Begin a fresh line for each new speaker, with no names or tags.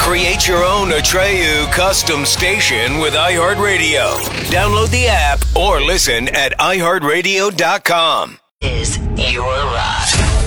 Create your own Atreyu custom station with iHeartRadio. Download the app or listen at iHeartRadio.com.
Is your ride.